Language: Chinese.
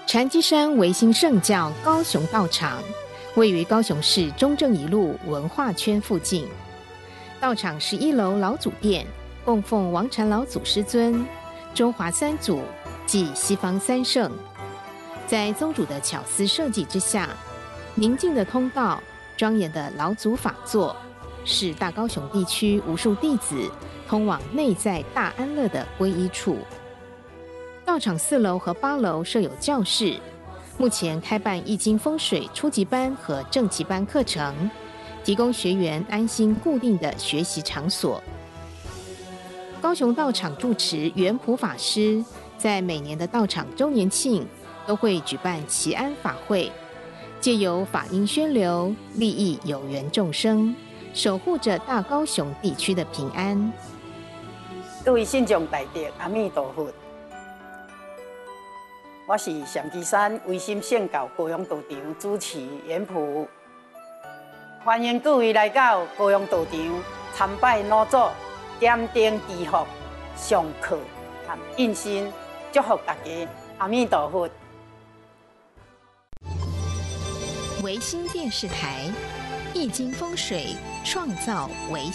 禅机山维新圣教高雄道场位于高雄市中正一路文化圈附近。道场是1楼老祖殿，供奉王禅老祖师尊、中华三祖及西方三圣。在宗主的巧思设计之下，宁静的通道、庄严的老祖法座，是大高雄地区无数弟子通往内在大安乐的皈依处。道场4楼和8楼设有教室，目前开办易经风水初级班和正级班课程，提供学员安心固定的学习场所。高雄道场住持圆普法师在每年的道场周年庆都会举办祈安法会，借由法音宣流，利益有缘众生，守护着大高雄地区的平安。 各位信众大德，阿弥陀佛。我是上基山维新圣教高雄道场主持圆普，欢迎各位来到高雄道场参拜老祖，点灯祈福、上课和印心，祝福大家，阿弥陀佛。 维新电视台，易经风水创造维